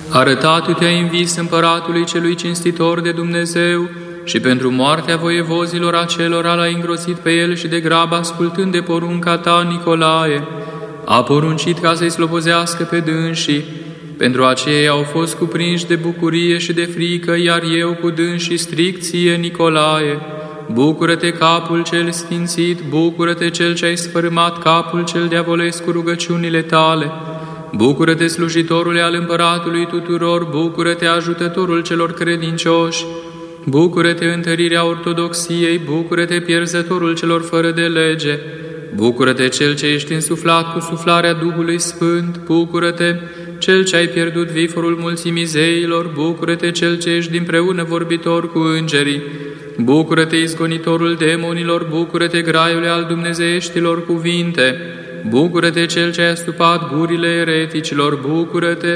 Arătatu-te-ai în vis împăratului celui cinstitor de Dumnezeu și pentru moartea voievozilor acelora l-ai îngroțit pe el și de grabă ascultând de porunca ta, Nicolae, a poruncit ca să-i slobozească pe dânsii. Pentru aceea au fost cuprinși de bucurie și de frică, iar eu cu dânsii stric ție, Nicolae. Bucură-te, capul cel sfințit, bucură-te, cel ce ai sfărâmat capul cel diavolesc cu rugăciunile tale. Bucură-te, slujitorule al împăratului tuturor, bucură-te, ajutătorul celor credincioși. Bucură-te, întărirea ortodoxiei, bucură-te, pierzătorul celor fără de lege. Bucură-te, cel ce ești însuflat cu suflarea Duhului Sfânt, bucură-te, cel ce ai pierdut viforul mulțimii zeilor, bucură-te, cel ce ești dinpreună vorbitor cu îngerii. Bucură-te, izgonitorul demonilor, bucură-te, graiule al dumnezeieștilor cuvinte. Bucură-te, cel ce ai astupat gurile ereticilor, bucură-te,